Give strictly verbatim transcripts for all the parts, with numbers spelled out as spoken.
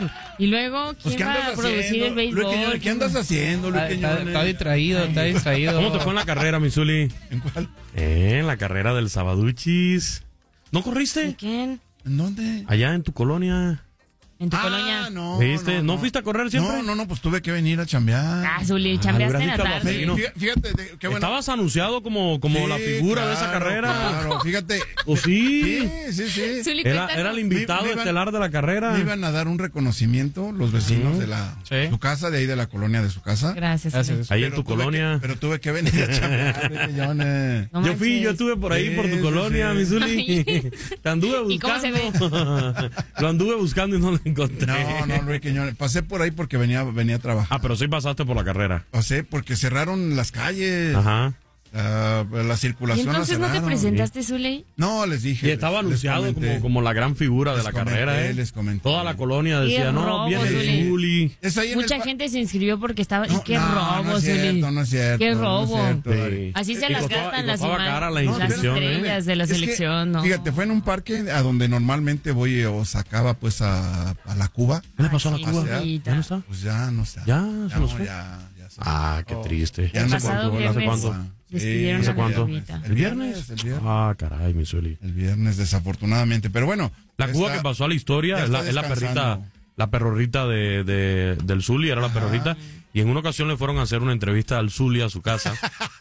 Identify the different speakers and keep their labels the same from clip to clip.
Speaker 1: Y luego, ¿quién
Speaker 2: Pues, ¿qué
Speaker 1: va a
Speaker 2: andas
Speaker 1: producir
Speaker 2: haciendo?
Speaker 1: el béisbol?
Speaker 2: Luis Quiñones, ¿qué andas haciendo, Luis
Speaker 3: Está,
Speaker 2: Quiñones?
Speaker 3: está distraído, está distraído.
Speaker 4: ¿Cómo te fue en la carrera, mi Zuli?
Speaker 2: ¿En cuál?
Speaker 4: Eh, en la carrera del Sabaduchis. ¿No corriste?
Speaker 1: ¿De quién?
Speaker 2: ¿En dónde?
Speaker 4: Allá en tu colonia.
Speaker 1: ¿En tu
Speaker 2: Ah,
Speaker 1: colonia?
Speaker 2: no.
Speaker 4: ¿Viste?
Speaker 2: No,
Speaker 4: ¿No
Speaker 2: no.
Speaker 4: fuiste a correr siempre?
Speaker 2: No, no, no, pues tuve que venir a chambear.
Speaker 1: Ah, Zuli,
Speaker 4: Ah,
Speaker 1: chambeaste
Speaker 4: le
Speaker 1: en la
Speaker 4: hubieras dicho a
Speaker 1: tarde.
Speaker 4: los
Speaker 2: Fí- Fíjate, de- qué bueno.
Speaker 4: Estabas anunciado como, como
Speaker 2: Sí,
Speaker 4: la figura de esa
Speaker 2: claro,
Speaker 4: carrera.
Speaker 2: Claro, fíjate.
Speaker 4: ¿O sí?
Speaker 2: Sí, sí, sí.
Speaker 1: Zuli,
Speaker 4: Era,
Speaker 1: cuéntanos.
Speaker 4: era el invitado
Speaker 2: Me- me iban-
Speaker 4: estelar de la carrera.
Speaker 2: Me iban a dar un reconocimiento los vecinos de la
Speaker 3: Sí.
Speaker 2: su casa, de ahí de la colonia de su casa.
Speaker 1: Gracias,
Speaker 3: Gracias.
Speaker 1: Zuli.
Speaker 4: Ahí en
Speaker 2: Pero
Speaker 4: tu
Speaker 2: tuve
Speaker 4: colonia.
Speaker 2: que- pero tuve que venir a chambear, Luis Quiñones.
Speaker 1: No
Speaker 4: Yo fui,
Speaker 1: manches.
Speaker 4: yo estuve por ahí,
Speaker 2: Sí,
Speaker 4: por tu
Speaker 2: sí,
Speaker 4: colonia,
Speaker 2: sí.
Speaker 4: mi Zuli. Te anduve
Speaker 1: ¿Y cómo se
Speaker 4: buscando. Lo anduve buscando y no lo encontré.
Speaker 2: No, no, Luis Quiñones. Pasé por ahí porque venía, venía a trabajar.
Speaker 4: Ah, pero sí pasaste por la carrera.
Speaker 2: Pasé porque cerraron las calles.
Speaker 4: Ajá.
Speaker 2: Ah, la
Speaker 1: ¿Y
Speaker 2: circulación la
Speaker 1: entonces no te
Speaker 2: cerraron.
Speaker 1: presentaste, Zuli?
Speaker 2: No, les dije.
Speaker 4: Y estaba
Speaker 2: les-
Speaker 4: anunciado
Speaker 2: les comenté.
Speaker 4: como, como la gran figura de
Speaker 2: Les
Speaker 4: la
Speaker 2: comenté,
Speaker 4: carrera, ¿eh?
Speaker 2: les comenté.
Speaker 4: Toda la colonia
Speaker 1: Qué
Speaker 4: decía, no,
Speaker 1: robo,
Speaker 4: viene
Speaker 1: Zuli.
Speaker 4: el Zuli.
Speaker 2: Es ahí en
Speaker 1: Mucha
Speaker 2: el pa-
Speaker 1: gente se inscribió porque estaba...
Speaker 2: No,
Speaker 1: y qué
Speaker 2: no,
Speaker 1: robo,
Speaker 2: no es
Speaker 1: Zuli.
Speaker 2: cierto, no es cierto.
Speaker 1: Qué
Speaker 2: no es
Speaker 1: robo.
Speaker 2: cierto,
Speaker 4: Sí.
Speaker 2: Ari.
Speaker 1: Así se
Speaker 4: Y
Speaker 1: las
Speaker 4: costaba-
Speaker 1: gastan
Speaker 4: y
Speaker 1: las,
Speaker 4: costaba
Speaker 1: ima-
Speaker 4: cara la
Speaker 1: las
Speaker 4: inscripción, ¿eh?
Speaker 1: estrellas de la
Speaker 2: Es que,
Speaker 1: selección, ¿no?
Speaker 2: Fíjate, fue en un parque a donde normalmente voy o sacaba pues a, a la Cuba.
Speaker 4: ¿Qué le pasó a la
Speaker 1: Sí,
Speaker 4: Cuba?
Speaker 1: bonita.
Speaker 4: ¿Ya no está?
Speaker 2: Pues ya no está.
Speaker 4: Ya, se
Speaker 2: no,
Speaker 4: nos fue.
Speaker 2: ya, ya se-
Speaker 4: Ah, qué triste.
Speaker 2: Ya
Speaker 1: El
Speaker 2: no
Speaker 1: pasado
Speaker 2: cuánto,
Speaker 1: viernes
Speaker 4: ¿hace cuánto?
Speaker 1: despidieron
Speaker 4: ¿Hace
Speaker 1: a la
Speaker 4: cuánto?
Speaker 1: Lupita.
Speaker 2: El viernes, el viernes.
Speaker 4: Ah, caray, mi Zuli.
Speaker 2: El viernes, desafortunadamente. Pero bueno.
Speaker 4: La
Speaker 2: ya
Speaker 4: Cuba
Speaker 2: está-
Speaker 4: que pasó a la historia
Speaker 2: ya
Speaker 4: es la,
Speaker 2: está
Speaker 4: es la perrita,
Speaker 2: descansando.
Speaker 4: la perrorrita de, de- del Zuli, era la perrorita. Y en una ocasión le fueron a hacer una entrevista al Zuli a su casa.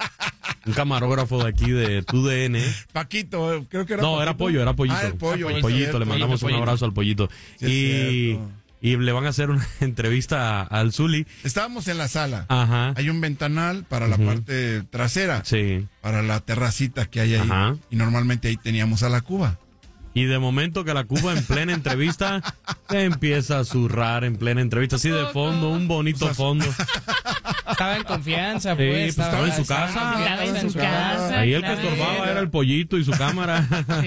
Speaker 4: Un camarógrafo de aquí de T U D N.
Speaker 2: Paquito, eh, creo que era
Speaker 4: No,
Speaker 2: Paquito.
Speaker 4: era pollo, era pollito.
Speaker 2: Ah, el pollo.
Speaker 4: El
Speaker 2: es
Speaker 4: pollito,
Speaker 2: cierto.
Speaker 4: le mandamos
Speaker 3: pollito,
Speaker 4: un abrazo al pollito.
Speaker 2: Sí, es
Speaker 4: y,
Speaker 2: cierto.
Speaker 4: y le van a hacer una entrevista a- al Zuli.
Speaker 2: Estábamos en la sala.
Speaker 4: Ajá.
Speaker 2: Hay un ventanal para la
Speaker 4: Ujú.
Speaker 2: parte trasera,
Speaker 4: Sí.
Speaker 2: para la terracita que hay ahí.
Speaker 4: Ajá.
Speaker 2: Y normalmente ahí teníamos a la Cuba.
Speaker 4: Y de momento que la Cuba en plena entrevista empieza a zurrar en plena entrevista, así de fondo, un bonito
Speaker 2: O sea,
Speaker 4: fondo.
Speaker 3: Estaba en confianza,
Speaker 4: Sí,
Speaker 3: pues.
Speaker 4: pues, estaba en su casa.
Speaker 1: Estaba en su casa.
Speaker 4: Ahí el que
Speaker 1: claro.
Speaker 4: estorbaba era el pollito y su cámara.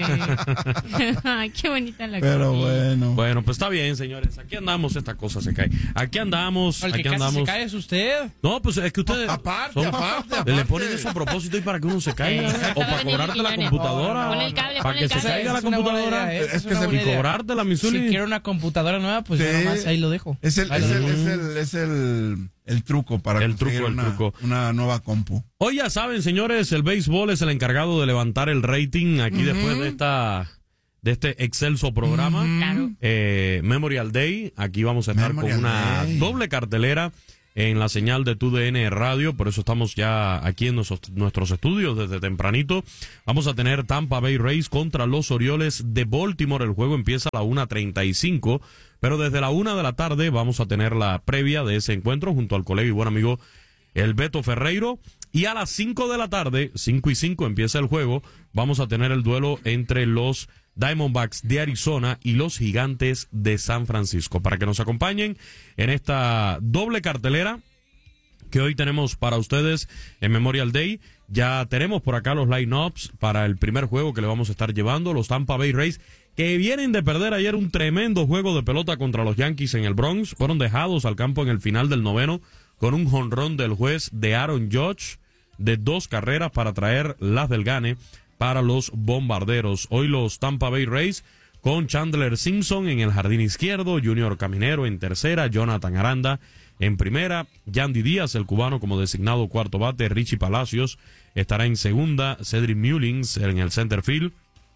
Speaker 1: Ay, qué bonita la
Speaker 2: Pero
Speaker 1: comida.
Speaker 2: bueno.
Speaker 4: Bueno, pues está bien, señores. Aquí andamos, esta cosa se cae. Aquí andamos,
Speaker 3: El que
Speaker 4: aquí
Speaker 3: casi se
Speaker 4: andamos.
Speaker 3: cae es usted.
Speaker 4: No, pues es que ustedes
Speaker 2: Aparte, aparte, aparte.
Speaker 4: le ponen eso a propósito y para que uno se caiga.
Speaker 1: Sí.
Speaker 4: O para cobrarte la computadora.
Speaker 1: Ponle el cable,
Speaker 4: Para
Speaker 1: ponle
Speaker 4: que
Speaker 1: el
Speaker 4: se
Speaker 1: cable.
Speaker 4: caiga la
Speaker 3: Es una buena
Speaker 4: computadora.
Speaker 3: idea, ¿eh?
Speaker 2: Es
Speaker 3: Es
Speaker 2: que
Speaker 3: una
Speaker 2: se-
Speaker 4: Y
Speaker 3: buena idea.
Speaker 4: cobrarte la
Speaker 3: Si
Speaker 4: Misuli.
Speaker 3: quiero una computadora nueva, pues yo
Speaker 2: Sí.
Speaker 3: nomás ahí lo dejo.
Speaker 2: Es el,
Speaker 3: Ahí
Speaker 2: es
Speaker 3: lo
Speaker 2: el,
Speaker 3: dejo.
Speaker 2: es el, es el, el truco para
Speaker 4: El
Speaker 2: conseguir
Speaker 4: truco, el
Speaker 2: una,
Speaker 4: truco.
Speaker 2: una nueva compu.
Speaker 4: Hoy ya saben, señores, el béisbol es el encargado de levantar el rating aquí después de esta de este excelso programa.
Speaker 1: Claro.
Speaker 4: Eh, Memorial Day, aquí vamos a estar
Speaker 2: Memorial
Speaker 4: con una
Speaker 2: Day.
Speaker 4: doble cartelera en la señal de T U D N Radio, por eso estamos ya aquí en nuestros, nuestros estudios desde tempranito. Vamos a tener Tampa Bay Rays contra los Orioles de Baltimore. El juego empieza a la una treinta y cinco, pero desde la una de la tarde vamos a tener la previa de ese encuentro junto al colega y buen amigo el Beto Ferreiro. Y a las cinco de la tarde, cinco y cinco empieza el juego, vamos a tener el duelo entre los Diamondbacks de Arizona y los Gigantes de San Francisco. Para que nos acompañen en esta doble cartelera que hoy tenemos para ustedes en Memorial Day. Ya tenemos por acá los line-ups para el primer juego que le vamos a estar llevando. Los Tampa Bay Rays, que vienen de perder ayer un tremendo juego de pelota contra los Yankees en el Bronx, fueron dejados al campo en el final del noveno con un jonrón del juez de Aaron Judge de dos carreras para traer las del gane para los Bombarderos. Hoy los Tampa Bay Rays con Chandler Simpson en el jardín izquierdo, Junior Caminero en tercera, Jonathan Aranda en primera, Yandy Díaz, el cubano, como designado cuarto bate, Richie Palacios estará en segunda, Cedric Mullins en el center field,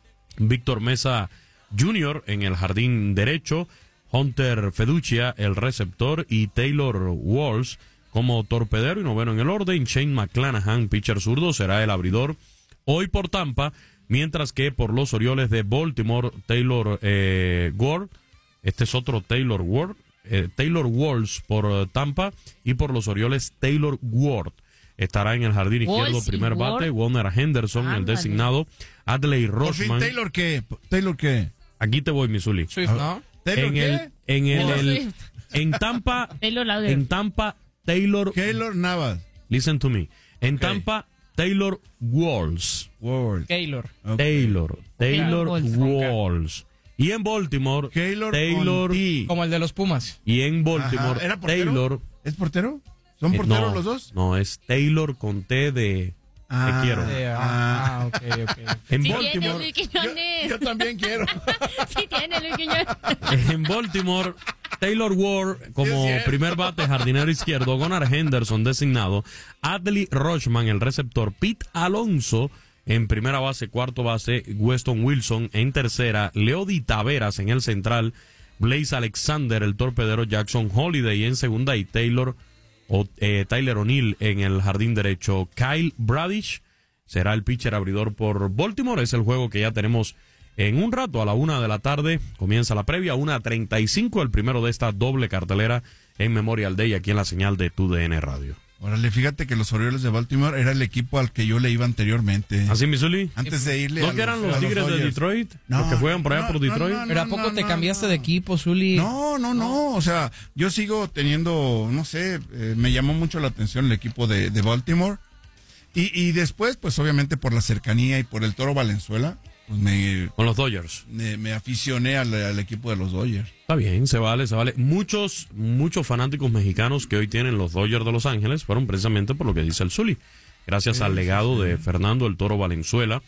Speaker 4: Víctor Mesa junior en el jardín derecho, Hunter Feduccia, el receptor, y Taylor Walsh como torpedero y noveno en el orden. Shane McClanahan, pitcher zurdo, será el abridor hoy por Tampa, mientras que por los Orioles de Baltimore, Taylor eh, Ward, este es otro Taylor Ward, eh, Taylor Walsh por uh, Tampa, y por los Orioles Taylor Ward estará en el jardín izquierdo,
Speaker 1: Walsh y
Speaker 4: primer
Speaker 1: Ward.
Speaker 4: bate, Warner Henderson, el
Speaker 1: Ándale.
Speaker 4: designado, Adley
Speaker 2: Por fin,
Speaker 4: Rosman.
Speaker 2: ¿Taylor qué? ¿Taylor qué?
Speaker 4: Aquí te voy, Misuli.
Speaker 3: Swift, ¿no?
Speaker 2: ¿Taylor
Speaker 4: En
Speaker 2: qué?
Speaker 4: el, en el,
Speaker 1: Taylor
Speaker 4: el-
Speaker 1: Swift.
Speaker 4: en Tampa,
Speaker 1: Taylor Lauder.
Speaker 4: en Tampa, Taylor,
Speaker 2: Taylor Navas.
Speaker 4: listen to me. En
Speaker 2: Ok.
Speaker 4: Tampa, Taylor Walsh.
Speaker 2: Ward.
Speaker 3: Taylor.
Speaker 2: Ok.
Speaker 4: Taylor, Taylor
Speaker 1: Walsh.
Speaker 4: Walsh. Y en Baltimore,
Speaker 2: Taylor,
Speaker 4: Taylor,
Speaker 2: con T.
Speaker 3: Como el de los Pumas.
Speaker 4: y en Baltimore,
Speaker 2: Ajá. ¿Era portero?
Speaker 4: Taylor.
Speaker 2: ¿Es portero? ¿Son
Speaker 4: eh,
Speaker 2: porteros
Speaker 4: no,
Speaker 2: los dos?
Speaker 4: No, es Taylor con T de
Speaker 2: Ah.
Speaker 4: te quiero.
Speaker 3: De- ah,
Speaker 2: Ah.
Speaker 3: ah, ok, ok.
Speaker 4: En
Speaker 1: Sí tiene,
Speaker 4: Baltimore,
Speaker 1: Luis
Speaker 2: Yo,
Speaker 1: Quiñones.
Speaker 2: yo también quiero.
Speaker 1: Sí tiene, Luis Quiñones.
Speaker 4: en Baltimore, Taylor Ward como primer bate, jardinero izquierdo, Gunnar Henderson designado, Adley Rutschman el receptor, Pete Alonso en primera base, cuarto base, Weston Wilson en tercera, Leody Taveras en el central, Blaze Alexander, el torpedero, Jackson Holiday en segunda y Taylor o, eh, Tyler O'Neill en el jardín derecho. Kyle Bradish será el pitcher abridor por Baltimore. Es el juego que ya tenemos en un rato a la una de la tarde. Comienza la previa, una treinta y cinco, el primero de esta doble cartelera en Memorial Day aquí en la señal de Tu D N Radio.
Speaker 2: Órale, fíjate que los Orioles de Baltimore era el equipo al que yo le iba anteriormente.
Speaker 4: ¿Así, Missouri?
Speaker 2: Antes de irle
Speaker 4: ¿No
Speaker 2: a
Speaker 4: que eran los
Speaker 2: a
Speaker 4: Tigres de
Speaker 2: Dodgers.
Speaker 4: Detroit?
Speaker 2: No,
Speaker 4: los que juegan por allá
Speaker 2: no,
Speaker 4: por
Speaker 2: no,
Speaker 4: Detroit.
Speaker 2: no, no,
Speaker 3: ¿Pero a poco
Speaker 2: no,
Speaker 3: te
Speaker 2: no,
Speaker 3: cambiaste
Speaker 2: no.
Speaker 3: de equipo, Zuli?
Speaker 2: No, no, no, o sea, yo sigo teniendo, no sé, eh, me llamó mucho la atención el equipo de, de Baltimore. Y, y después, pues obviamente por la cercanía y por el Toro Valenzuela, pues me,
Speaker 4: Con los Dodgers.
Speaker 2: me, me aficioné al, al equipo de los Dodgers.
Speaker 4: Está bien, se vale, se vale. Muchos, muchos fanáticos mexicanos que hoy tienen los Dodgers de Los Ángeles fueron precisamente por lo que dice el Zuli. Gracias
Speaker 2: Sí,
Speaker 4: al
Speaker 2: sí,
Speaker 4: legado
Speaker 2: sí.
Speaker 4: de Fernando el Toro Valenzuela,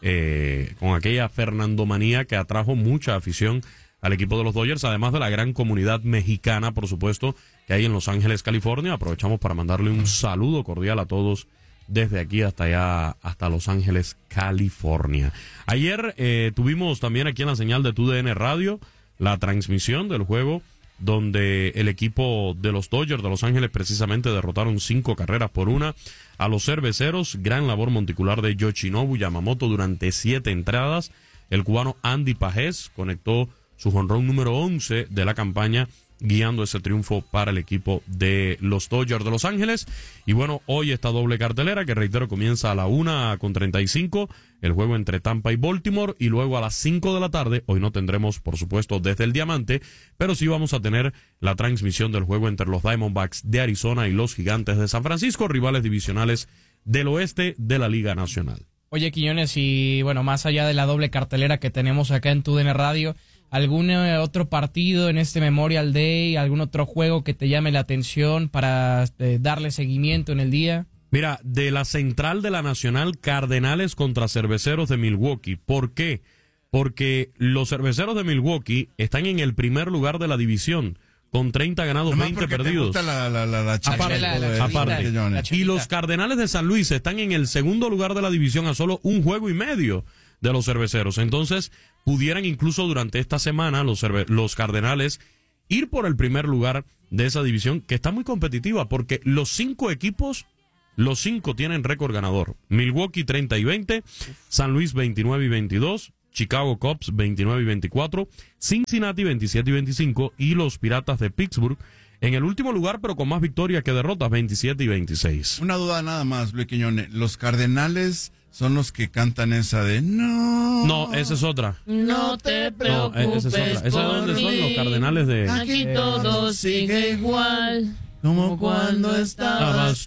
Speaker 4: eh, con aquella Fernandomanía que atrajo mucha afición al equipo de los Dodgers, además de la gran comunidad mexicana, por supuesto, que hay en Los Ángeles, California. Aprovechamos para mandarle un saludo cordial a todos desde aquí hasta allá, hasta Los Ángeles, California. Ayer eh, tuvimos también aquí en la señal de Tu D N Radio la transmisión del juego donde el equipo de los Dodgers de Los Ángeles precisamente derrotaron cinco carreras por una a los Cerveceros. Gran labor monticular de Yoshinobu Yamamoto durante siete entradas. El cubano Andy Pajés conectó su jonrón número once de la campaña, guiando ese triunfo para el equipo de los Dodgers de Los Ángeles. Y bueno, hoy esta doble cartelera, que reitero, comienza a la una con treinta y cinco, el juego entre Tampa y Baltimore, y luego a las cinco de la tarde, hoy no tendremos, por supuesto, desde el Diamante, pero sí vamos a tener la transmisión del juego entre los Diamondbacks de Arizona y los Gigantes de San Francisco, rivales divisionales del oeste de la Liga Nacional.
Speaker 3: Oye, Quiñones, y bueno, más allá de la doble cartelera que tenemos acá en Tu D N Radio, ¿algún eh, otro partido en este Memorial Day, algún otro juego que te llame la atención para eh, darle seguimiento en el día?
Speaker 4: Mira, de la central de la Nacional, Cardenales contra Cerveceros de Milwaukee. ¿Por qué? Porque los Cerveceros de Milwaukee están en el primer lugar de la división, con treinta ganados,
Speaker 2: Nomás
Speaker 4: veinte
Speaker 2: porque te
Speaker 4: perdidos.
Speaker 2: gusta la, la, la, la
Speaker 3: Aparte,
Speaker 2: chela,
Speaker 3: la- la
Speaker 2: todo
Speaker 3: chelita,
Speaker 2: eso,
Speaker 4: aparte.
Speaker 2: Johnny.
Speaker 3: la
Speaker 4: Y los Cardenales de San Luis están en el segundo lugar de la división a solo un juego y medio de los Cerveceros. Entonces, pudieran incluso durante esta semana los, cerve- los Cardenales ir por el primer lugar de esa división, que está muy competitiva, porque los cinco equipos, los cinco tienen récord ganador. Milwaukee treinta y veinte, San Luis veintinueve y veintidós, Chicago Cubs veintinueve y veinticuatro, Cincinnati veintisiete y veinticinco, y los Piratas de Pittsburgh en el último lugar, pero con más victorias que derrotas, veintisiete y veintiséis.
Speaker 2: Una duda nada más, Luis Quiñones. Los Cardenales son los que cantan esa de no.
Speaker 4: No, esa es otra.
Speaker 1: No te
Speaker 4: No,
Speaker 1: preocupes
Speaker 4: esa es otra. ¿Esa de
Speaker 1: por
Speaker 4: dónde son
Speaker 1: mí.
Speaker 4: los Cardenales de...?
Speaker 1: Aquí todo sigue igual.
Speaker 2: Como cuando estabas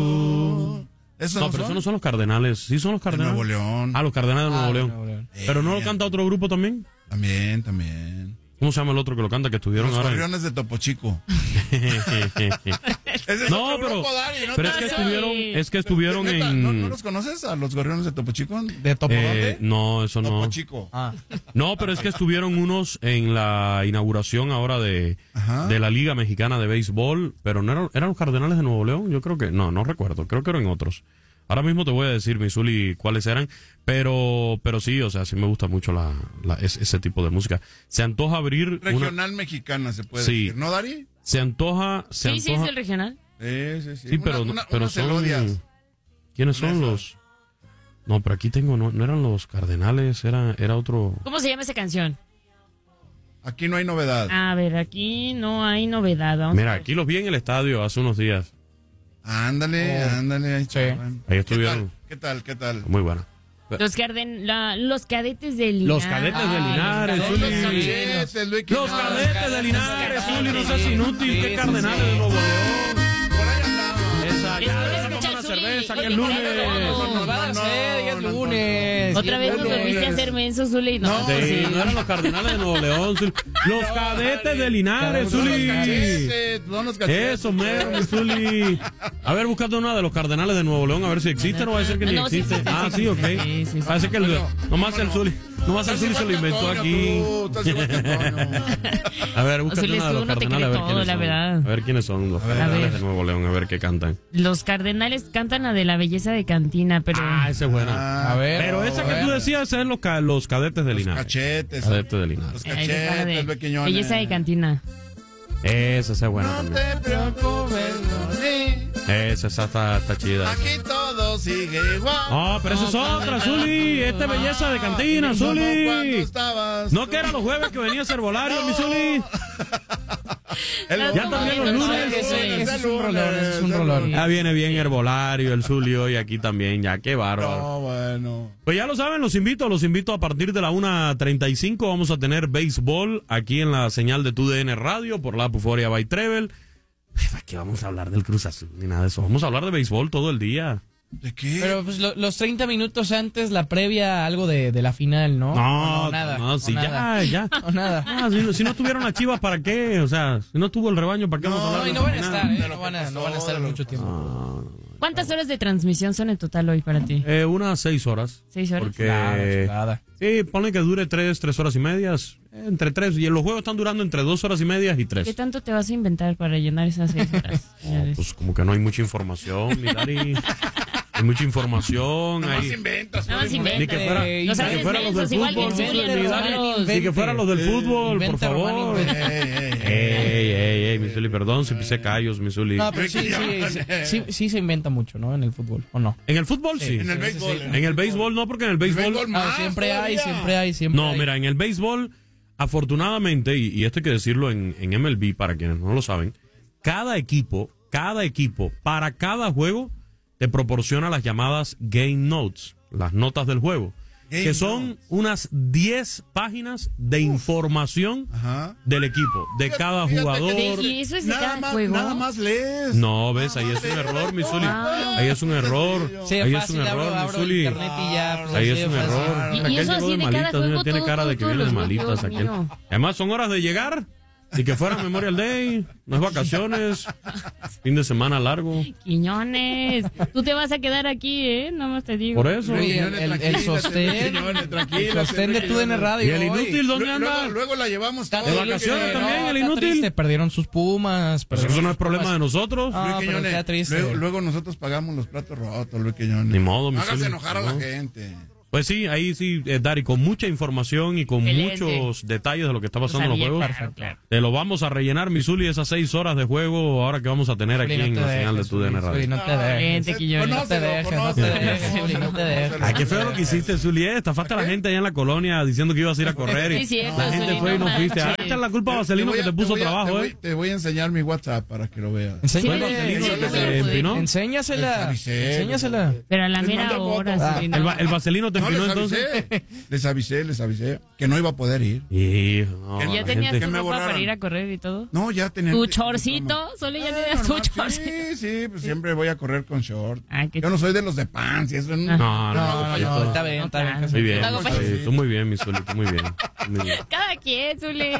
Speaker 2: tú. ¿Eso
Speaker 4: No,
Speaker 2: no,
Speaker 4: pero
Speaker 2: son?
Speaker 4: esos no son los Cardenales. ¿Sí son los
Speaker 2: De
Speaker 4: Cardenales?
Speaker 2: Nuevo León.
Speaker 4: Ah, los Cardenales de Nuevo
Speaker 3: Ah,
Speaker 4: León.
Speaker 3: Nuevo León.
Speaker 4: ¿Pero no lo
Speaker 2: Eh,
Speaker 4: canta otro grupo también?
Speaker 2: También, también.
Speaker 4: ¿Cómo se llama el otro que lo canta que estuvieron
Speaker 2: Los
Speaker 4: ahora? en-
Speaker 2: Gorriones de Topo Chico. Ese es
Speaker 4: No,
Speaker 2: otro
Speaker 4: pero,
Speaker 2: grupo, Dani, ¿no
Speaker 4: pero
Speaker 2: te-
Speaker 4: es que
Speaker 1: Sí.
Speaker 4: estuvieron, es que estuvieron
Speaker 2: ¿Neta?
Speaker 4: en...
Speaker 2: ¿No, ¿No los conoces a los Gorriones de Topo Chico?
Speaker 3: ¿De Topo
Speaker 4: eh,
Speaker 3: dónde?
Speaker 4: no, eso
Speaker 2: Topo
Speaker 4: no.
Speaker 2: Chico.
Speaker 3: Ah,
Speaker 4: No, pero es que estuvieron unos en la inauguración ahora de,
Speaker 2: Ajá.
Speaker 4: de la Liga Mexicana de Béisbol, pero no eran, eran los Cardenales de Nuevo León, yo creo que, no, no recuerdo, creo que eran otros. Ahora mismo te voy a decir, Misuli, cuáles eran, pero pero sí, o sea, sí me gusta mucho la, la- ese, ese tipo de música. Se antoja abrir una,
Speaker 2: Regional mexicana se puede
Speaker 4: Sí.
Speaker 2: decir. ¿No, Dari?
Speaker 4: se antoja, se
Speaker 1: Sí, sí,
Speaker 4: antoja.
Speaker 1: es el regional.
Speaker 2: Sí, sí, sí.
Speaker 4: Sí, pero,
Speaker 2: Una- una-
Speaker 4: pero
Speaker 2: unas
Speaker 4: son,
Speaker 2: elodias.
Speaker 4: ¿quiénes son
Speaker 2: Esas.
Speaker 4: los? No, pero aquí tengo, no, no eran los Cardenales, era, era otro.
Speaker 1: ¿Cómo se llama esa canción?
Speaker 2: Aquí no hay novedad.
Speaker 1: A ver, aquí no hay novedad. Vamos a
Speaker 4: Mira,
Speaker 1: ver.
Speaker 4: aquí los vi en el estadio hace unos días.
Speaker 2: Ándale,
Speaker 3: Oh.
Speaker 2: ándale. Ahí,
Speaker 3: Sí.
Speaker 2: estaban.
Speaker 4: Ahí
Speaker 2: ¿Qué
Speaker 4: estuvieron.
Speaker 2: tal? ¿Qué tal? ¿Qué tal?
Speaker 4: Muy buena.
Speaker 1: Los, carden, la- los cadetes de Linares.
Speaker 4: Los cadetes de
Speaker 3: Ah,
Speaker 4: Linares,
Speaker 3: los
Speaker 4: Zuli.
Speaker 3: cadetes.
Speaker 2: Cadetes, Luis
Speaker 4: Los
Speaker 2: Quiñones.
Speaker 4: cadetes de Linares, Zuli, no seas inútil,
Speaker 3: Sí,
Speaker 4: qué
Speaker 3: sí,
Speaker 4: Cardenales
Speaker 3: sí.
Speaker 4: de Nuevo León.
Speaker 2: Por ahí andaba.
Speaker 4: Esa,
Speaker 1: Es que
Speaker 4: ya,
Speaker 1: no
Speaker 4: esa
Speaker 1: escucha
Speaker 4: una
Speaker 1: el Zuli,
Speaker 4: cerveza
Speaker 1: y
Speaker 4: que el
Speaker 1: le
Speaker 4: lunes.
Speaker 1: queda todo.
Speaker 3: nos va a dar
Speaker 2: no,
Speaker 3: sed, es
Speaker 2: no,
Speaker 3: lunes.
Speaker 1: Otra
Speaker 3: ya
Speaker 1: vez
Speaker 3: es
Speaker 1: nos
Speaker 3: lunes.
Speaker 1: volviste a hacer menso, Zuli. No,
Speaker 2: No,
Speaker 1: pues
Speaker 4: Sí,
Speaker 1: sí.
Speaker 4: no eran los Cardenales de Nuevo León, Zuli. Los cadetes de Linares,
Speaker 2: Son los
Speaker 4: Zuli.
Speaker 2: cachetes, son los cachetes.
Speaker 4: Eso, mero, mi Zuli. A ver, buscando una de los Cardenales de Nuevo León, a ver si existe, no va a ser que ni
Speaker 1: No, sí
Speaker 4: existe.
Speaker 1: existe,
Speaker 4: Ah,
Speaker 1: sí
Speaker 4: sí, ok.
Speaker 1: existe, sí, sí, sí.
Speaker 4: Parece que el,
Speaker 2: Bueno,
Speaker 4: nomás el
Speaker 2: bueno.
Speaker 4: Zuli, nomás el Zuli se lo inventó aquí. A ver, búscate
Speaker 1: Zuli,
Speaker 4: una de
Speaker 1: tú
Speaker 4: los
Speaker 1: no te
Speaker 4: Cardenales, a ver
Speaker 1: crees todo,
Speaker 4: quiénes
Speaker 1: la
Speaker 4: son.
Speaker 1: verdad.
Speaker 4: A ver quiénes son los
Speaker 2: ver.
Speaker 4: Cardenales
Speaker 1: A ver.
Speaker 4: de Nuevo León, a ver qué cantan.
Speaker 1: Los Cardenales cantan la de la belleza de Cantina, pero...
Speaker 4: Ah, esa es buena.
Speaker 3: A ver.
Speaker 4: Pero esa que
Speaker 3: a
Speaker 4: tú
Speaker 3: ver.
Speaker 4: decías es los, ca- los cadetes de
Speaker 2: Los
Speaker 4: Linares.
Speaker 2: cachetes.
Speaker 4: Cadetes de Linares.
Speaker 2: Los
Speaker 1: Ahí les va la de
Speaker 2: cachetes, pequeñones.
Speaker 1: belleza de Cantina.
Speaker 4: Esa, esa es buena
Speaker 2: No
Speaker 4: también.
Speaker 2: te preocupes, Loni.
Speaker 4: Esa, esa está, está chida.
Speaker 2: Aquí todo sigue igual.
Speaker 4: Oh, pero esa es otra, Zuli. Esta es belleza de cantina,
Speaker 2: Como cuando
Speaker 4: Zuli.
Speaker 2: estabas
Speaker 4: No
Speaker 2: tú.
Speaker 4: que era los jueves que venía a ser volario, mi Zuli.
Speaker 2: El
Speaker 4: Ya también los lunes.
Speaker 3: Ese- ese es un
Speaker 2: lunes,
Speaker 3: rolón, ese es un
Speaker 2: el
Speaker 3: rolón.
Speaker 2: lunes.
Speaker 4: Ya viene bien herbolario, el Zuli hoy aquí también, ya, qué bárbaro.
Speaker 2: No, bueno.
Speaker 4: Pues ya lo saben, los invito, los invito a partir de la una treinta y cinco, vamos a tener béisbol aquí en la señal de Tu D N Radio por la Puforia by Trevel. Aquí vamos a hablar del Cruz Azul ni nada de eso, vamos a hablar de béisbol todo el día.
Speaker 2: ¿De qué?
Speaker 3: Pero pues lo- los treinta minutos antes, la previa, algo de, de la final, ¿no?
Speaker 4: No,
Speaker 3: O nada.
Speaker 4: no,
Speaker 3: o
Speaker 4: sí,
Speaker 3: nada.
Speaker 4: ya, ya.
Speaker 3: O nada.
Speaker 4: Ah, si, no- si no tuvieron las Chivas, ¿para qué? O sea, si no tuvo el rebaño, ¿para qué vamos a hablar
Speaker 3: No,
Speaker 4: de
Speaker 3: y no
Speaker 4: la
Speaker 3: van a
Speaker 4: final?
Speaker 3: estar, ¿eh?
Speaker 2: de lo
Speaker 3: No van
Speaker 2: que
Speaker 3: a,
Speaker 2: pasó,
Speaker 3: no van a estar
Speaker 2: de lo
Speaker 3: mucho
Speaker 2: que
Speaker 3: tiempo.
Speaker 1: ¿Cuántas horas de transmisión son en total hoy para ti?
Speaker 4: Eh, unas seis horas.
Speaker 1: ¿Seis horas?
Speaker 4: Porque,
Speaker 3: Claro, chulada.
Speaker 4: sí, ponle que dure tres, tres horas y medias. eh, Entre tres. Y los juegos están durando entre dos horas y medias y tres.
Speaker 1: ¿Qué tanto te vas a inventar para llenar esas seis horas? señores?
Speaker 4: Pues como que no hay mucha información, mi Dari. Hay mucha información.
Speaker 2: No
Speaker 4: Hay...
Speaker 2: más inventas.
Speaker 1: No más
Speaker 2: Zuli,
Speaker 1: inventas.
Speaker 4: Ni que fuera,
Speaker 3: Eh,
Speaker 4: ni
Speaker 1: Los
Speaker 4: que
Speaker 1: haces
Speaker 4: fuera los del
Speaker 1: mensos, igual que
Speaker 4: fútbol.
Speaker 1: el Zuli,
Speaker 4: mi
Speaker 1: los
Speaker 4: Dari.
Speaker 1: humanos.
Speaker 4: Ni que fuera los del fútbol, por
Speaker 3: Inventa,
Speaker 4: favor.
Speaker 3: Román, inventa.
Speaker 2: Ey, ey, ey.
Speaker 4: Ey, ey, ey, mi Zuli, perdón si pisé callos, mi Zuli.
Speaker 3: No, pero sí, sí, sí, sí, sí se inventa mucho, ¿no? En el fútbol, ¿o no?
Speaker 4: En el fútbol sí.
Speaker 2: En el béisbol.
Speaker 4: En el béisbol no, porque en el
Speaker 2: El
Speaker 4: béisbol...
Speaker 2: béisbol
Speaker 3: No,
Speaker 2: más
Speaker 3: siempre hay,
Speaker 2: todavía.
Speaker 3: siempre hay, siempre
Speaker 4: No,
Speaker 3: hay.
Speaker 4: mira, en el béisbol, afortunadamente, y, y esto hay que decirlo en, en M L B para quienes no lo saben, cada equipo, cada equipo, para cada juego, te proporciona las llamadas Game Notes, las notas del juego,
Speaker 2: Game
Speaker 4: que son
Speaker 2: Notes.
Speaker 4: unas diez páginas de información
Speaker 2: Ajá.
Speaker 4: del equipo, de cada
Speaker 2: Fíjate que
Speaker 4: jugador.
Speaker 1: De- ¿Y eso es de
Speaker 2: Nada
Speaker 1: cada
Speaker 2: más,
Speaker 1: juego?
Speaker 2: nada más lees.
Speaker 4: No, ves, ahí es un error, mi Zuli.
Speaker 1: Ah.
Speaker 4: Ahí es un error.
Speaker 3: Sí,
Speaker 4: Ahí es
Speaker 3: fácil,
Speaker 4: un
Speaker 3: abro,
Speaker 4: error, mi
Speaker 3: abro
Speaker 4: Zuli.
Speaker 3: internet y ya. pues,
Speaker 4: Ahí
Speaker 3: así
Speaker 4: es un
Speaker 3: de fácil.
Speaker 4: error.
Speaker 1: Y- y
Speaker 4: Aquel
Speaker 1: eso
Speaker 4: llegó
Speaker 1: así
Speaker 4: de
Speaker 1: de cada
Speaker 4: malitas,
Speaker 1: juego,
Speaker 4: mira, tiene
Speaker 1: todo,
Speaker 4: cara de
Speaker 1: todo,
Speaker 4: que
Speaker 1: todos
Speaker 4: viene de
Speaker 1: los
Speaker 4: malitas
Speaker 1: juegos,
Speaker 4: aquel.
Speaker 1: mío.
Speaker 4: Además, son horas de llegar y que fuera Memorial Day, no es vacaciones, fin de semana largo.
Speaker 1: Quiñones, tú te vas a quedar aquí, ¿eh? Nada más te digo.
Speaker 4: Por eso.
Speaker 3: Oye, el, el, el sostén, el sostén de Tu D N Radio.
Speaker 4: ¿Y el
Speaker 3: hoy.
Speaker 4: inútil dónde
Speaker 2: Luego,
Speaker 4: anda?
Speaker 2: luego la llevamos
Speaker 3: Está
Speaker 2: todos.
Speaker 4: ¿De
Speaker 3: triste,
Speaker 4: vacaciones también, el
Speaker 3: está
Speaker 4: inútil?
Speaker 3: triste, perdieron sus Pumas.
Speaker 4: Pues
Speaker 3: perdieron
Speaker 4: eso no es
Speaker 3: sus
Speaker 4: problema
Speaker 3: Pumas.
Speaker 4: de nosotros.
Speaker 3: Ah,
Speaker 2: Luis
Speaker 3: pero
Speaker 2: Quiñones,
Speaker 3: queda triste.
Speaker 2: luego, luego nosotros pagamos los platos rotos, Luis Quiñones.
Speaker 4: Ni modo, mi
Speaker 2: No hagas
Speaker 4: Zuli,
Speaker 2: enojar a
Speaker 4: no.
Speaker 2: la gente.
Speaker 4: Pues sí, ahí sí, eh, Dari, con mucha información y con
Speaker 1: Excelente.
Speaker 4: muchos detalles de lo que está pasando en los
Speaker 1: Sabía,
Speaker 4: juegos.
Speaker 1: claro, claro.
Speaker 4: Te lo vamos a rellenar, mi Zuli, esas seis horas de juego ahora que vamos a tener aquí
Speaker 3: Zuli,
Speaker 4: en
Speaker 3: no
Speaker 4: la
Speaker 3: te
Speaker 4: señal de
Speaker 3: dejes,
Speaker 4: Tu D N
Speaker 3: Zuli, Zuli,
Speaker 4: Radio.
Speaker 3: no te dejes.
Speaker 1: Vente, Quiñones.
Speaker 3: No te dejes, no te dejes, Zuli, no te dejes.
Speaker 4: Ay, qué feo lo que hiciste, Zuli. eh. Estafaste a la gente allá en la colonia diciendo que ibas a ir a correr. Y
Speaker 1: Sí, cierto,
Speaker 4: la gente
Speaker 1: Zuli,
Speaker 4: fue y
Speaker 1: no
Speaker 4: no fuiste. Ah,
Speaker 1: manches.
Speaker 4: echar la culpa a Vaselino
Speaker 2: voy
Speaker 4: que
Speaker 2: a-
Speaker 4: te puso
Speaker 2: voy a-
Speaker 4: trabajo,
Speaker 2: te voy,
Speaker 4: ¿eh?
Speaker 2: Te voy a enseñar mi WhatsApp para que lo veas.
Speaker 3: Enséñale,
Speaker 1: Sí,
Speaker 4: Vaselino
Speaker 1: sí,
Speaker 4: que
Speaker 1: sí,
Speaker 4: te
Speaker 1: sí.
Speaker 4: empinó.
Speaker 3: Enséñasela.
Speaker 2: Les avisé.
Speaker 3: Enséñasela.
Speaker 1: Pero a la
Speaker 2: Les
Speaker 1: mera
Speaker 2: mando
Speaker 1: hora,
Speaker 2: fotos.
Speaker 1: sí,
Speaker 4: El,
Speaker 1: no.
Speaker 4: va- el Vaselino te
Speaker 2: No,
Speaker 4: empinó
Speaker 2: les
Speaker 4: entonces.
Speaker 2: avisé. Les avisé, les avisé que no iba a poder ir.
Speaker 4: Y, no,
Speaker 2: Que
Speaker 1: ¿Ya
Speaker 4: la
Speaker 1: tenías
Speaker 4: gente-
Speaker 1: tu
Speaker 2: me
Speaker 1: ropa
Speaker 2: borraron.
Speaker 1: para ir a correr y todo?
Speaker 2: No, ya tenía.
Speaker 1: ¿Tu chorcito? Solo ya tenías tu
Speaker 2: normal,
Speaker 1: chorcito.
Speaker 2: Sí, sí, pues siempre voy a correr con short.
Speaker 1: Ay, qué
Speaker 2: Yo no soy de los de pants y eso. No,
Speaker 1: Ah.
Speaker 4: No, no,
Speaker 3: No, no,
Speaker 4: no,
Speaker 3: no, está bien, está bien.
Speaker 4: Muy bien,
Speaker 1: Yo hago
Speaker 4: sí,
Speaker 1: pa-
Speaker 4: tú muy bien, mi Zuli, tú muy bien. Muy bien.
Speaker 1: Cada quien, Zuli.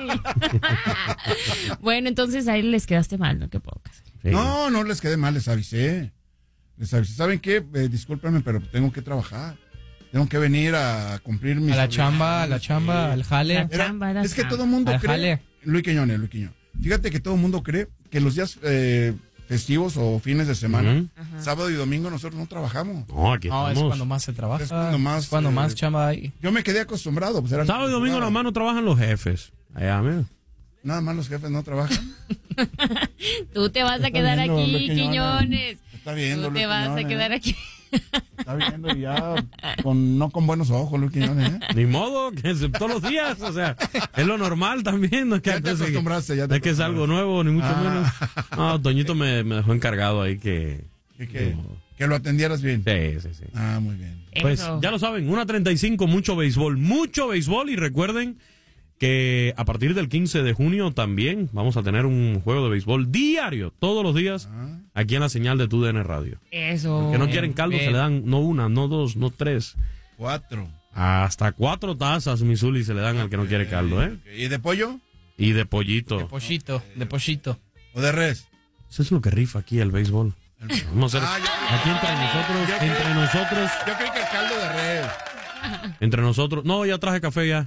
Speaker 1: Bueno, entonces ahí les quedaste mal, ¿no? Qué pocas.
Speaker 4: Sí.
Speaker 2: No, no les quedé mal, les avisé. Les avisé. ¿Saben qué? Eh, discúlpenme, pero tengo que trabajar. Tengo que venir a cumplir mis...
Speaker 3: A la chamba, a la
Speaker 2: obligaciones,
Speaker 3: chamba,
Speaker 2: sí.
Speaker 3: al jale.
Speaker 1: La
Speaker 2: Era-
Speaker 1: chamba, era
Speaker 2: es que
Speaker 1: chamba.
Speaker 2: todo el mundo
Speaker 3: Al
Speaker 2: cree...
Speaker 3: jale.
Speaker 2: Luis Quiñones, Luis Quiñones. Fíjate que todo el mundo cree que los días eh, festivos o fines de semana,
Speaker 4: Ujú.
Speaker 2: sábado y domingo, nosotros no trabajamos.
Speaker 4: No, aquí
Speaker 3: No, es
Speaker 4: estamos.
Speaker 3: cuando más se trabaja.
Speaker 2: Es cuando más,
Speaker 3: Es cuando
Speaker 2: eh,
Speaker 3: más chamba hay.
Speaker 2: Yo me quedé acostumbrado. Pues era
Speaker 4: Sábado y domingo nada más no trabajan los jefes. Allá, mira.
Speaker 2: Nada más los jefes no trabajan.
Speaker 1: Tú te vas a
Speaker 2: Está
Speaker 1: quedar
Speaker 2: viendo,
Speaker 1: aquí,
Speaker 2: Luis Quiñones.
Speaker 1: Quiñones.
Speaker 2: Está viendo,
Speaker 1: Tú
Speaker 2: Luis
Speaker 1: te vas a
Speaker 2: Quiñones.
Speaker 1: quedar aquí.
Speaker 2: Está viendo y ya con, no con buenos ojos, Luis Quiñones, ¿eh?
Speaker 4: Ni modo, que es todos los días, o sea, es lo normal también. No es que,
Speaker 2: Ya te
Speaker 4: no es que-
Speaker 2: acostumbraste, ya te
Speaker 4: no es que es algo nuevo, ni mucho
Speaker 2: Ah.
Speaker 4: menos. No, Toñito me, me dejó encargado ahí que...
Speaker 2: Que, que, que lo atendieras bien.
Speaker 4: Sí, sí, sí.
Speaker 2: Ah, muy bien.
Speaker 4: Pues
Speaker 1: Eso.
Speaker 4: ya lo saben, una treinta y cinco, mucho béisbol, mucho béisbol y recuerden que a partir del quince de junio también vamos a tener un juego de béisbol diario, todos los días, aquí en la señal de Tu D N Radio.
Speaker 1: Eso.
Speaker 4: Que no quieren caldo,
Speaker 3: bien.
Speaker 4: se le dan no una, no dos, no tres.
Speaker 2: Cuatro.
Speaker 4: Hasta cuatro tazas, Misuli, se le dan al que no quiere caldo, ¿eh?
Speaker 2: ¿Y de pollo?
Speaker 4: Y de pollito.
Speaker 3: De pollito, de pollito.
Speaker 2: ¿O de res?
Speaker 4: Eso es lo que rifa aquí el béisbol. Vamos a hacer
Speaker 2: Ah, yo-
Speaker 4: aquí entre nosotros,
Speaker 2: yo-
Speaker 4: entre nosotros,
Speaker 2: Yo creí que el caldo de res.
Speaker 4: entre nosotros. No, ya traje café ya.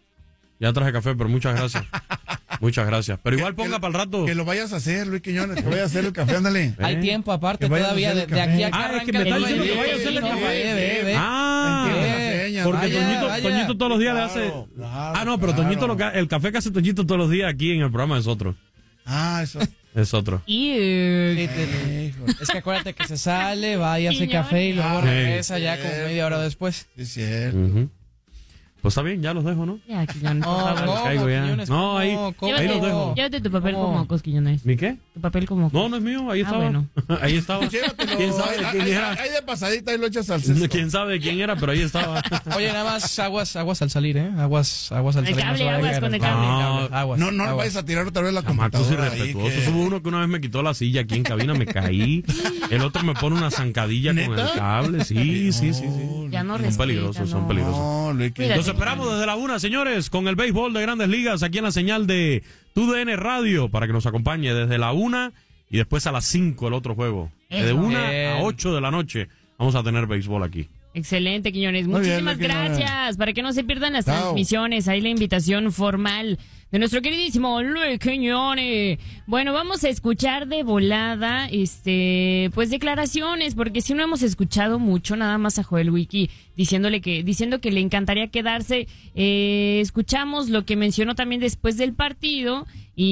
Speaker 4: Ya traje café, pero muchas gracias. Muchas gracias. Pero igual
Speaker 2: Que-
Speaker 4: ponga
Speaker 2: que-
Speaker 4: para el rato.
Speaker 2: Que lo vayas a hacer, Luis Quiñones, que vayas a hacer el café, ándale.
Speaker 3: Hay tiempo aparte
Speaker 2: Que vayas a
Speaker 3: todavía
Speaker 2: hacer
Speaker 3: de,
Speaker 2: el
Speaker 3: de aquí
Speaker 2: café.
Speaker 3: a que
Speaker 4: Ah, es que
Speaker 3: arranque
Speaker 4: me
Speaker 3: el
Speaker 4: está
Speaker 3: juego.
Speaker 4: diciendo que vaya a hacer el
Speaker 3: Sí,
Speaker 4: café.
Speaker 3: ve, ve, ve.
Speaker 4: Ah,
Speaker 2: Entiende las señas,
Speaker 4: porque
Speaker 3: vaya,
Speaker 4: Toñito,
Speaker 3: vaya.
Speaker 4: Toñito todos los días le hace.
Speaker 2: Claro, claro,
Speaker 4: Ah, no, pero
Speaker 2: claro.
Speaker 4: Toñito, lo que- el café que hace Toñito todos los días aquí en el programa es otro.
Speaker 2: Ah, eso.
Speaker 4: Es otro.
Speaker 1: Y eh,
Speaker 3: Sí, sí, sí.
Speaker 2: Híjole.
Speaker 3: Es que acuérdate que se sale, va y hace
Speaker 1: Quiñones.
Speaker 3: café y luego
Speaker 2: Ah,
Speaker 3: regresa ya como
Speaker 2: cierto.
Speaker 3: media hora después.
Speaker 2: Sí, es cierto.
Speaker 4: Ujú. Pues está bien, ya los dejo, ¿no?
Speaker 1: ya, Quiñones, por
Speaker 3: No,
Speaker 1: favor.
Speaker 3: ¿cómo,
Speaker 4: caigo ya.
Speaker 3: Quiñones?
Speaker 4: No,
Speaker 3: ¿Cómo?
Speaker 4: ahí-
Speaker 3: ¿Cómo?
Speaker 4: ahí los dejo.
Speaker 1: Llévate tu papel
Speaker 3: ¿Cómo?
Speaker 1: como Cosquillones.
Speaker 4: ¿Mi qué?
Speaker 1: Tu papel como
Speaker 4: No, no es mío, ahí
Speaker 1: Ah,
Speaker 4: estaba.
Speaker 1: bueno.
Speaker 4: Ahí estaba.
Speaker 2: Llévatelo.
Speaker 4: ¿Quién sabe de
Speaker 2: Ahí-
Speaker 4: quién
Speaker 2: ahí-
Speaker 4: era?
Speaker 2: ahí de pasadita y lo echas al cesto.
Speaker 4: ¿Quién sabe de quién era? Pero ahí estaba.
Speaker 3: Oye, nada más aguas, aguas al salir, ¿eh? Aguas, aguas al
Speaker 1: El
Speaker 3: salir. no
Speaker 1: cable,
Speaker 3: se vaya a
Speaker 1: aguas
Speaker 3: caer.
Speaker 1: con el
Speaker 3: No,
Speaker 1: cable.
Speaker 3: aguas,
Speaker 2: No, no, no
Speaker 3: aguas.
Speaker 2: vayas a tirar otra vez la
Speaker 4: Chamacos
Speaker 2: computadora ahí,
Speaker 4: irrespetuosos.
Speaker 2: que-
Speaker 4: Hubo uno que una vez me quitó la silla aquí en cabina, me caí. El otro me pone una zancadilla con
Speaker 2: ¿Neta?
Speaker 4: el cable. Sí, sí, sí, sí.
Speaker 1: Ya no
Speaker 4: Son
Speaker 1: respeta,
Speaker 4: peligrosos, son
Speaker 1: no.
Speaker 4: peligrosos.
Speaker 2: No, Luis Quiñones.
Speaker 1: Cuídate.
Speaker 4: Los esperamos desde la una, señores, con el béisbol de Grandes Ligas aquí en la señal de Tu D N Radio para que nos acompañe desde la una y después a las cinco el otro juego. De
Speaker 1: Eso.
Speaker 4: una
Speaker 3: Bien.
Speaker 4: a ocho de la noche vamos a tener béisbol aquí.
Speaker 1: Excelente, Quiñones.
Speaker 2: Muy bien,
Speaker 1: Muchísimas
Speaker 2: Luis Quiñones.
Speaker 1: gracias. Para que no se pierdan las
Speaker 2: Chao.
Speaker 1: transmisiones, ahí la invitación formal de nuestro queridísimo Luis Quiñones. Bueno, vamos a escuchar de volada, este, pues declaraciones, porque si no hemos escuchado mucho, nada más a Joel Wiki diciéndole que, diciendo que le encantaría quedarse. Eh, escuchamos lo que mencionó también después del partido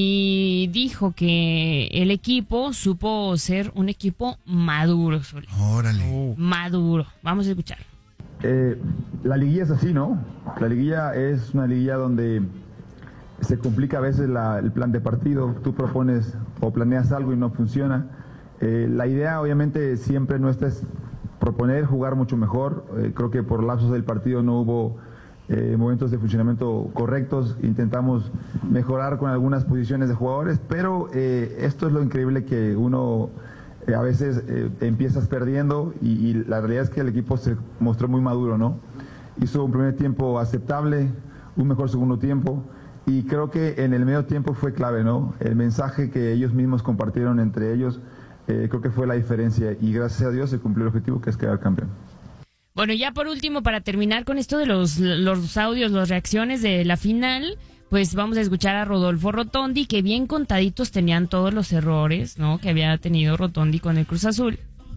Speaker 1: y dijo que el equipo supo ser un equipo maduro, Sol.
Speaker 2: Órale.
Speaker 1: Maduro. Vamos a escuchar.
Speaker 5: Eh, la liguilla es así, ¿no? La liguilla es una liguilla donde se complica a veces la- el plan de partido. Tú propones o planeas algo y no funciona. Eh, la idea, obviamente, siempre nuestra es proponer, jugar mucho mejor. Eh, creo que por lapsos del partido no hubo eh, momentos de funcionamiento correctos. Intentamos mejorar con algunas posiciones de jugadores, pero eh, esto es lo increíble que uno eh, a veces eh, empiezas perdiendo y, y la realidad es que el equipo se mostró muy maduro, ¿no? Hizo un primer tiempo aceptable, un mejor segundo tiempo y creo que en el medio tiempo fue clave, ¿no? El mensaje que ellos mismos compartieron entre ellos eh, creo que fue la diferencia y gracias a Dios se cumplió el objetivo que es quedar campeón.
Speaker 1: Bueno, ya por último, para terminar con esto de los, los audios, las reacciones de la final, pues vamos a escuchar a Rodolfo Rotondi, que bien contaditos tenían todos los errores, ¿no? Que había tenido Rotondi con el Cruz Azul.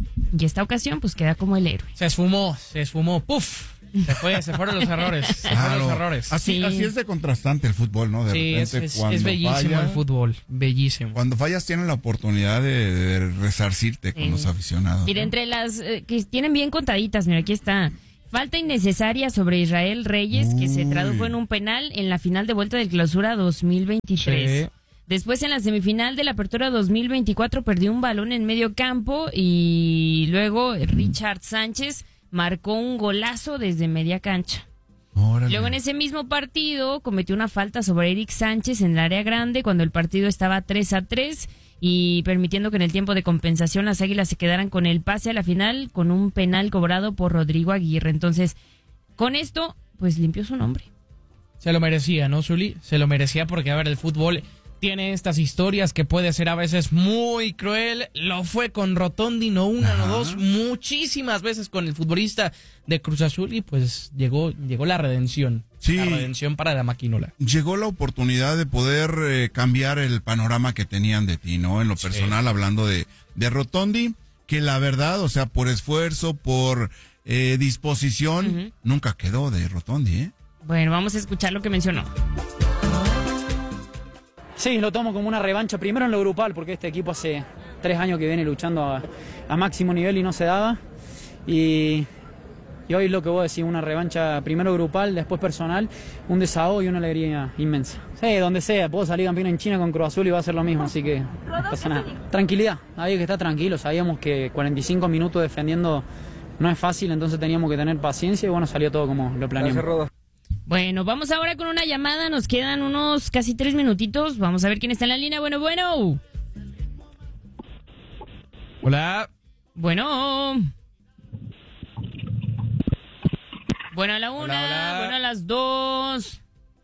Speaker 1: Y esta ocasión, pues queda como el héroe.
Speaker 3: Se esfumó, se esfumó. ¡Puf! Se fue, se fueron los errores. Se fueron
Speaker 2: Claro.
Speaker 3: los errores.
Speaker 2: Así,
Speaker 1: Sí.
Speaker 2: así es de contrastante el fútbol, ¿no? De
Speaker 3: Sí, es,
Speaker 2: repente
Speaker 3: es,
Speaker 2: cuando
Speaker 3: es bellísimo
Speaker 2: falla-
Speaker 3: el fútbol. Bellísimo.
Speaker 2: Cuando fallas tienen la oportunidad de, de resarcirte con
Speaker 1: Sí.
Speaker 2: los aficionados.
Speaker 1: Mira,
Speaker 2: ¿no?
Speaker 1: entre las eh, que tienen bien contaditas, mira, aquí está. Falta innecesaria sobre Israel Reyes, que se
Speaker 2: Uy.
Speaker 1: tradujo en un penal en la final de vuelta del Clausura dos mil veintitrés.
Speaker 3: Sí.
Speaker 1: Después, en la semifinal de la Apertura dos mil veinticuatro, perdió un balón en medio campo y luego Richard Sánchez marcó un golazo desde media cancha.
Speaker 2: Órale.
Speaker 1: Luego, en ese mismo partido, cometió una falta sobre Eric Sánchez en el área grande cuando el partido estaba tres a tres y permitiendo que en el tiempo de compensación las Águilas se quedaran con el pase a la final con un penal cobrado por Rodrigo Aguirre. Entonces, con esto, pues limpió su nombre.
Speaker 3: Se lo merecía, ¿no, Zuli? Se lo merecía porque, a ver, el fútbol tiene estas historias que puede ser a veces muy cruel. Lo fue con Rotondi, no una,
Speaker 2: Ajá.
Speaker 3: no dos, muchísimas veces con el futbolista de Cruz Azul y pues llegó, llegó la redención.
Speaker 2: Sí.
Speaker 3: La redención para la maquinola.
Speaker 2: Llegó la oportunidad de poder eh, cambiar el panorama que tenían de ti, ¿no? En lo personal, hablando de, de Rotondi, que la verdad, o sea, por esfuerzo, por eh, disposición,
Speaker 1: Ujú.
Speaker 2: nunca quedó de Rotondi, ¿eh?
Speaker 1: Bueno, vamos a escuchar lo que mencionó.
Speaker 6: Sí, lo tomo como una revancha, primero en lo grupal, porque este equipo hace tres años que viene luchando a, a máximo nivel y no se daba. Y, y hoy lo que vos decís, una revancha primero grupal, después personal, un desahogo y una alegría inmensa. Sí, donde sea, puedo salir campeón en China con Cruz Azul y va a ser lo mismo, así que no pasa nada. Tranquilidad, había que estar tranquilo, sabíamos que cuarenta y cinco minutos defendiendo no es fácil, entonces teníamos que tener paciencia y bueno, salió todo como lo planeamos.
Speaker 1: Bueno, vamos ahora con una llamada. Nos quedan unos casi tres minutitos. Vamos a ver quién está en la línea. Bueno, bueno.
Speaker 3: Hola.
Speaker 1: Bueno. Bueno a la una,
Speaker 3: Hola, hola.
Speaker 1: bueno a las dos.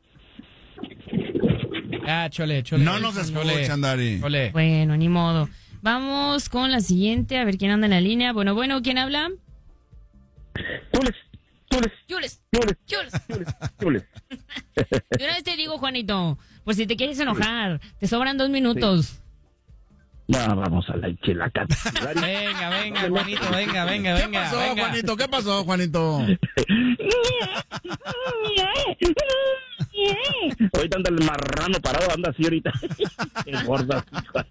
Speaker 3: Ah, chole, chole.
Speaker 2: No nos escuchan, Dari.
Speaker 3: Chole.
Speaker 1: Bueno, ni modo. Vamos con la siguiente, a ver quién anda en la línea. Bueno, bueno, ¿quién habla?
Speaker 7: Chules, chules,
Speaker 1: Yules.
Speaker 7: chules,
Speaker 1: Yules.
Speaker 7: chules, chules.
Speaker 1: Yo una vez te digo, Juanito, por si te quieres enojar, te sobran dos minutos.
Speaker 7: No, vamos a la chilaca.
Speaker 3: Venga, venga, Juanito, venga, venga,
Speaker 2: ¿Qué
Speaker 3: venga.
Speaker 2: pasó,
Speaker 3: venga.
Speaker 2: Juanito? ¿Qué pasó, Juanito?
Speaker 7: Ahorita anda el marrano parado, anda así ahorita. Qué gorda.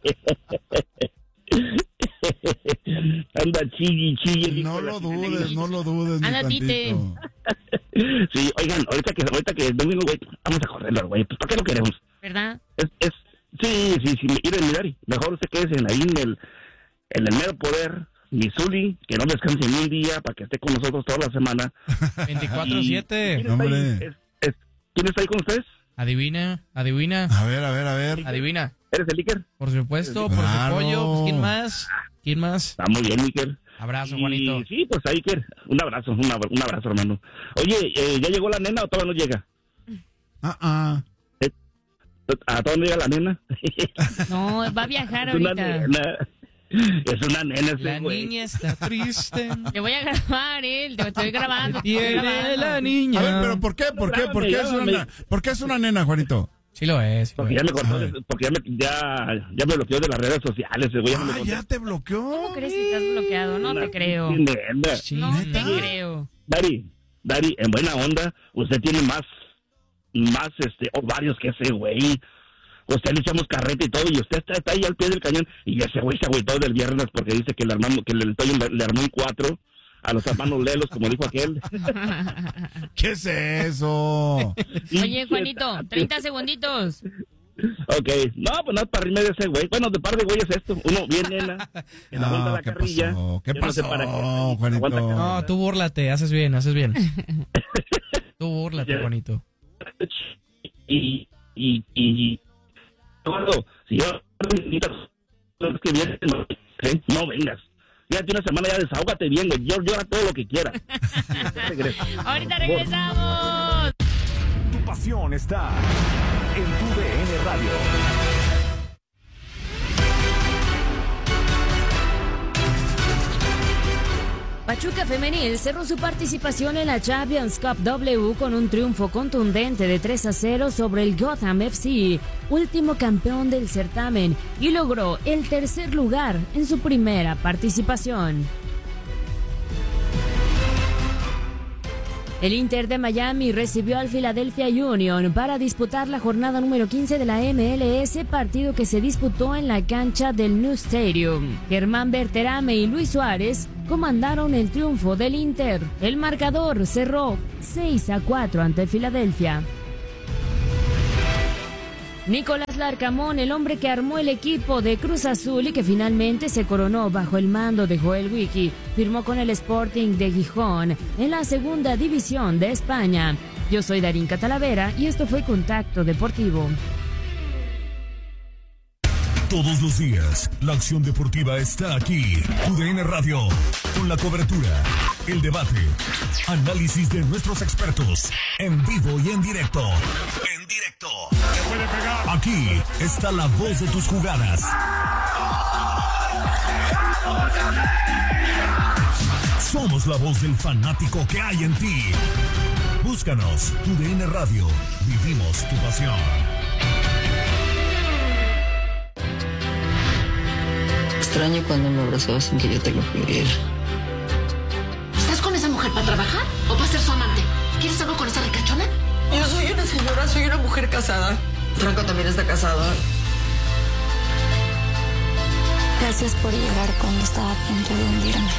Speaker 7: Anda chilli, chilli.
Speaker 2: No lo dudes, no lo dudes. ni
Speaker 1: Anda, Tite.
Speaker 2: tantito.
Speaker 7: Sí, oigan, ahorita que ahorita que domingo, güey, vamos a correrlo, güey. Pues, ¿para qué lo queremos?
Speaker 1: ¿Verdad?
Speaker 7: Es, es, sí, sí, sí, miren, miren, mejor usted quédese en ahí en el, en el mero poder, Missouri, que no descanse ni un día para que esté con nosotros toda la semana.
Speaker 3: veinticuatro siete.
Speaker 7: ¿Quién está
Speaker 2: Hombre.
Speaker 7: ahí? Es- es- ¿Quién está ahí con ustedes?
Speaker 3: Adivina, adivina,
Speaker 2: A ver, a ver, a ver.
Speaker 3: adivina.
Speaker 7: ¿Eres el Iker?
Speaker 3: Por supuesto, por
Speaker 2: Claro.
Speaker 3: su pollo. Pues, ¿quién más? ¿Quién más?
Speaker 7: Está muy bien, Iker.
Speaker 3: Abrazo,
Speaker 7: Y
Speaker 3: Juanito.
Speaker 7: sí, pues ahí, Iker, un abrazo, un abra- un abrazo, hermano. Oye, eh, ¿ya llegó la nena o todavía no llega?
Speaker 2: Ah, ah.
Speaker 7: ¿A todavía no llega la nena?
Speaker 1: No, va a viajar
Speaker 7: Es una
Speaker 1: ahorita.
Speaker 7: nena. Es una nena ese
Speaker 3: La
Speaker 7: güey.
Speaker 3: niña está triste.
Speaker 1: Te voy a grabar, él, te estoy grabando. te estoy
Speaker 3: Tiene
Speaker 1: grabando.
Speaker 3: la niña.
Speaker 2: A ver, pero ¿por qué? ¿Por qué? ¿Por qué es una, ¿por qué es una nena, Juanito?
Speaker 3: Sí lo es. sí lo
Speaker 7: Porque ya
Speaker 3: es.
Speaker 7: me cortó, de- porque ya me, ya, ya me bloqueó de las redes sociales, ese güey. Ya me
Speaker 2: Ah,
Speaker 7: lo
Speaker 2: ya te bloqueó.
Speaker 1: ¿Cómo crees que estás bloqueado? No te creo.
Speaker 7: Nena.
Speaker 3: Sí,
Speaker 1: No te
Speaker 3: neta.
Speaker 1: creo.
Speaker 7: Dari, Dari, en buena onda, usted tiene más, más, este, ovarios que ese güey. Usted le echamos carreta y todo, y usted está, está ahí al pie del cañón, y ese güey se agüitó del viernes porque dice que le armamos, que el Toyo le, le armó un cuatro a los hermanos Lelos, como dijo aquel.
Speaker 2: ¿Qué es eso?
Speaker 1: Oye, Juanito, treinta segunditos.
Speaker 7: Ok, no, pues no, para rimer de ese güey. Bueno, de par de güey es esto. Uno bien nena, que le aguanta
Speaker 2: No,
Speaker 7: la
Speaker 2: ¿qué
Speaker 7: carrilla.
Speaker 2: pasó? ¿Qué
Speaker 7: Yo no sé
Speaker 2: pasó,
Speaker 7: para qué,
Speaker 2: Juanito?
Speaker 7: aguanta carrilla.
Speaker 3: No, tú búrlate, haces bien, haces bien. Tú búrlate, Juanito.
Speaker 7: Y, y, y, Eduardo, si yo es que vienes, no, ¿eh? No vengas. Fíjate una semana ya, desahógate bien, güey. Yo llora todo lo que quiera.
Speaker 1: Ahorita regresamos.
Speaker 8: Tu pasión está en tu D N Radio.
Speaker 1: Pachuca Femenil cerró su participación en la Champions Cup W con un triunfo contundente de tres a cero sobre el Gotham F C, último campeón del certamen, y logró el tercer lugar en su primera participación. El Inter de Miami recibió al Philadelphia Union para disputar la jornada número quince de la M L S, partido que se disputó en la cancha del New Stadium. Germán Berterame y Luis Suárez comandaron el triunfo del Inter. El marcador cerró seis a cuatro ante Philadelphia. Nicolás Larcamón, el hombre que armó el equipo de Cruz Azul y que finalmente se coronó bajo el mando de Joel Wiki, firmó con el Sporting de Gijón en la segunda división de España. Yo soy Darín Catalavera y esto fue Contacto Deportivo.
Speaker 9: Todos los días, la acción deportiva está aquí. U D N Radio, con la cobertura, el debate, análisis de nuestros expertos, en vivo y en directo. En directo. Aquí está la voz de tus jugadas. Somos la voz del fanático que hay en ti. Búscanos, U D N Radio. Vivimos tu pasión.
Speaker 10: Extraño cuando me abrazabas sin que yo te lo pidiera.
Speaker 11: ¿Estás con esa mujer para trabajar o para ser su amante? ¿Quieres algo con esa ricachona?
Speaker 10: Yo soy una señora, soy una mujer casada. Franco también está casado.
Speaker 12: Gracias por llegar cuando estaba a punto de hundirme.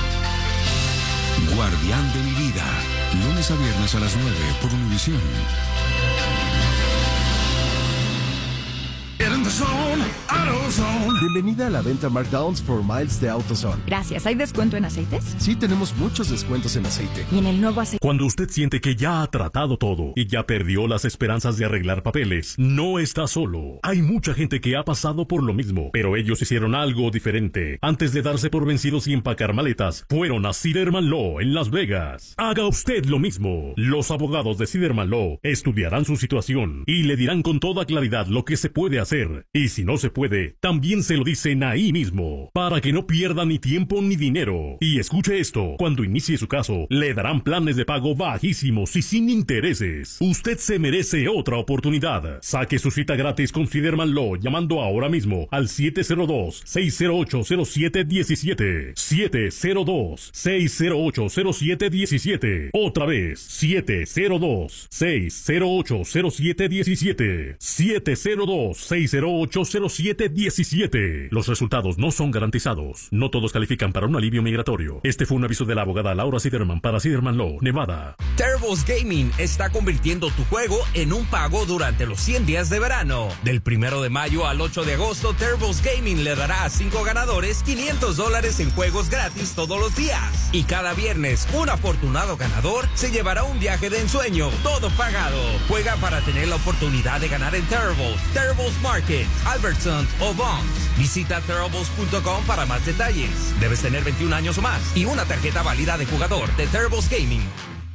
Speaker 13: Guardián de mi vida. Lunes a viernes a las nueve por Univisión.
Speaker 9: in the zone, AutoZone.
Speaker 14: Bienvenida a la venta Markdowns for Miles de AutoZone.
Speaker 15: Gracias. ¿Hay descuento en aceites?
Speaker 14: Sí, tenemos muchos descuentos en aceite.
Speaker 15: ¿Y en el nuevo aceite?
Speaker 16: Cuando usted siente que ya ha tratado todo y ya perdió las esperanzas de arreglar papeles, no está solo. Hay mucha gente que ha pasado por lo mismo, pero ellos hicieron algo diferente. Antes de darse por vencidos y empacar maletas, fueron a Siderman Law en Las Vegas. Haga usted lo mismo. Los abogados de Siderman Law estudiarán su situación y le dirán con toda claridad lo que se puede hacer. Y si no se puede, también se lo dicen ahí mismo, para que no pierda ni tiempo ni dinero. Y escuche esto, cuando inicie su caso, le darán planes de pago bajísimos y sin intereses. Usted se merece otra oportunidad. Saque su cita gratis con Siderman Law llamando ahora mismo al siete cero dos, seis cero ocho, cero siete uno siete. siete cero dos, seis cero ocho, cero siete uno siete. Otra vez, siete cero dos, seis cero ocho, cero siete uno siete. siete cero dos, seis cero ocho, cero siete uno siete. Los resultados no son garantizados. No todos califican para un alivio migratorio. Este fue un aviso de la abogada Laura Siderman para Siderman Law, Nevada.
Speaker 17: Turbo's Gaming está convirtiendo tu juego en un pago durante los cien días de verano. Del primero de mayo al ocho de agosto, Turbo's Gaming le dará a cinco ganadores quinientos dólares en juegos gratis todos los días. Y cada viernes, un afortunado ganador se llevará un viaje de ensueño, todo pagado. Juega para tener la oportunidad de ganar en Turbo's, Turbo's Market, Albertsons o Bonds. Visita turbo's punto com para más detalles. Debes tener veintiún años o más y una tarjeta válida de jugador de Turbo's Gaming.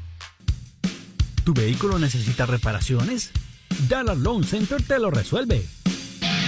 Speaker 18: ¿Tu vehículo necesita reparaciones? Dallas Loan Center te lo resuelve.